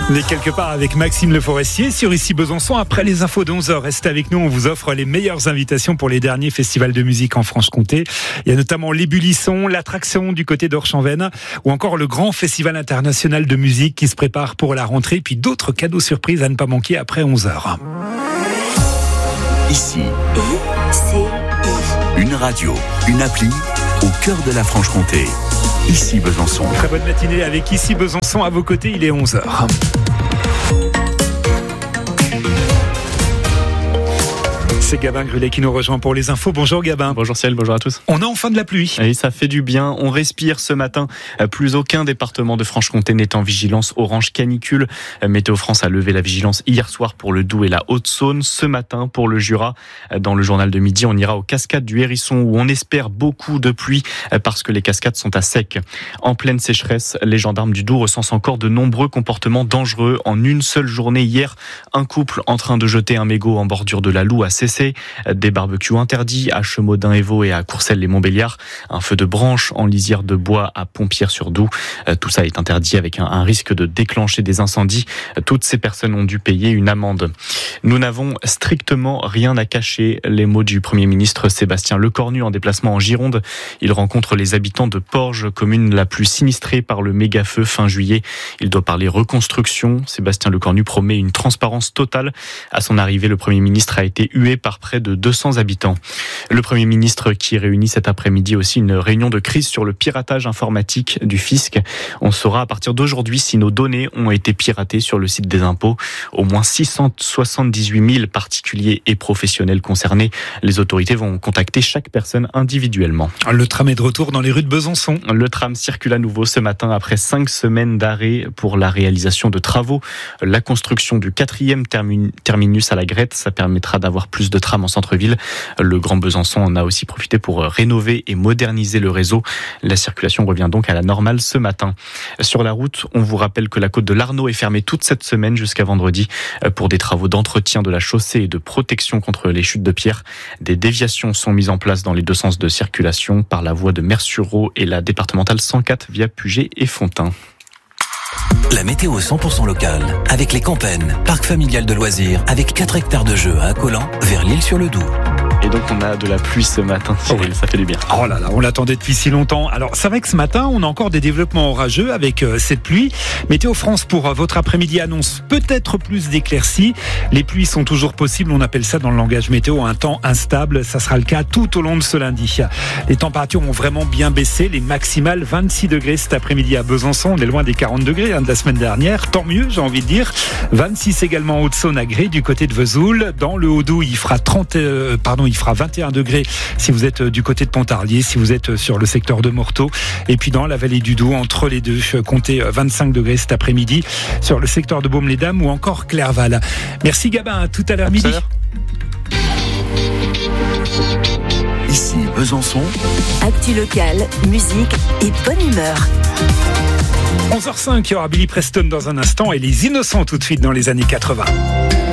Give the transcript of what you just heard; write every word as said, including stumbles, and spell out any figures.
On est quelque part avec Maxime Le Forestier sur Ici Besançon. Après les infos de onze heures, restez avec nous. On vous offre les meilleures invitations pour les derniers festivals de musique en Franche-Comté. Il y a notamment l'Ébullisson, l'Attraction du côté d'Orchamps-Vennes ou encore le grand festival international de musique qui se prépare pour la rentrée. Puis d'autres cadeaux surprises à ne pas manquer après onze heures. Ici, une radio, une appli au cœur de la Franche-Comté. Ici Besançon. Très bonne matinée avec Ici Besançon à vos côtés, il est onze heures. C'est Gabin Grulet qui nous rejoint pour les infos. Bonjour Gabin. Bonjour Ciel, bonjour à tous. On a enfin de la pluie. Et ça fait du bien, on respire ce matin. Plus aucun département de Franche-Comté n'est en vigilance orange canicule. Météo France a levé la vigilance hier soir pour le Doubs et la Haute-Saône. Ce matin pour le Jura. Dans le journal de midi, on ira aux cascades du Hérisson où on espère beaucoup de pluie parce que les cascades sont à sec. En pleine sécheresse, les gendarmes du Doubs recensent encore de nombreux comportements dangereux. En une seule journée hier, un couple en train de jeter un mégot en bordure de la Loue a cessé. Des barbecues interdits à Chemaudin-Évaux et à Courcelles-les-Montbéliards. Un feu de branche en lisière de bois à Pompierre-sur-Doubs. Tout ça est interdit avec un, un risque de déclencher des incendies. Toutes ces personnes ont dû payer une amende. Nous n'avons strictement rien à cacher. Les mots du Premier ministre Sébastien Lecornu en déplacement en Gironde. Il rencontre les habitants de Porges, commune la plus sinistrée par le méga-feu fin juillet. Il doit parler reconstruction. Sébastien Lecornu promet une transparence totale. À son arrivée, le Premier ministre a été hué par près de deux cents habitants. Le Premier ministre qui réunit cet après-midi aussi une réunion de crise sur le piratage informatique du fisc. On saura à partir d'aujourd'hui si nos données ont été piratées sur le site des impôts. Au moins six cent soixante-dix-huit mille particuliers et professionnels concernés. Les autorités vont contacter chaque personne individuellement. Le tram est de retour dans les rues de Besançon. Le tram circule à nouveau ce matin après cinq semaines d'arrêt pour la réalisation de travaux. La construction du quatrième terminus à la Grette, ça permettra d'avoir plus de tram en centre-ville. Le Grand Besançon en a aussi profité pour rénover et moderniser le réseau. La circulation revient donc à la normale ce matin. Sur la route, on vous rappelle que la côte de l'Arnaud est fermée toute cette semaine jusqu'à vendredi pour des travaux d'entretien de la chaussée et de protection contre les chutes de pierres. Des déviations sont mises en place dans les deux sens de circulation par la voie de Mersureau et la départementale cent quatre via Puget et Fontaine. La météo cent pour cent locale avec les Campennes, parc familial de loisirs avec quatre hectares de jeux à Accolant vers l'Île-sur-le-Doubs. Et donc on a de la pluie ce matin, oh oui. Ça fait du bien. Oh là là, on l'attendait depuis si longtemps. Alors c'est vrai que ce matin, on a encore des développements orageux avec euh, cette pluie. Météo France pour euh, votre après-midi annonce peut-être plus d'éclaircies. Les pluies sont toujours possibles, on appelle ça dans le langage météo un temps instable. Ça sera le cas tout au long de ce lundi. Les températures ont vraiment bien baissé, les maximales vingt-six degrés cet après-midi à Besançon. On est loin des quarante degrés hein, de la semaine dernière, tant mieux j'ai envie de dire. vingt-six également en Haute-Saône à Gré du côté de Vesoul. Dans le Haut-Doubs, il fera trente, euh, pardon, il fera vingt et un degrés si vous êtes du côté de Pontarlier, si vous êtes sur le secteur de Morteau. Et puis dans la vallée du Doubs, entre les deux, comptez vingt-cinq degrés cet après-midi sur le secteur de Baume-les-Dames ou encore Clerval. Merci Gabin, à tout à l'heure midi. Ici Besançon. Actu locale, musique et bonne humeur. onze heures cinq, il y aura Billy Preston dans un instant et les Innocents tout de suite dans les années quatre-vingts.